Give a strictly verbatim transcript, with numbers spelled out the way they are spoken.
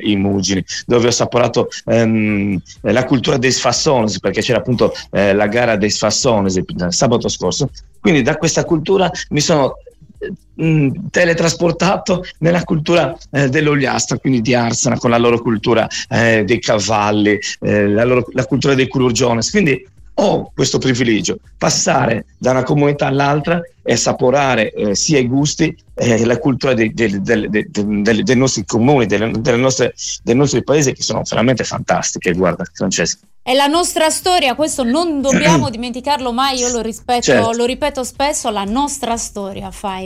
i Mugini, dove ho assaporato ehm, la cultura dei sfassones, perché c'era appunto eh, la gara dei sfassones sabato scorso. Quindi da questa cultura mi sono mh, teletrasportato nella cultura eh, dell'Ogliastra, quindi di Arsana, con la loro cultura eh, dei cavalli, eh, la, loro, la cultura dei Culurgiones. Quindi ho questo privilegio, passare da una comunità all'altra e assaporare eh, sia i gusti e la cultura dei, dei, dei, dei, dei, dei nostri comuni, delle, delle nostre, dei nostri paesi, che sono veramente fantastiche. Guarda, Francesca, è la nostra storia, questo non dobbiamo dimenticarlo mai. Io lo rispetto, certo. lo ripeto spesso, la nostra storia, fai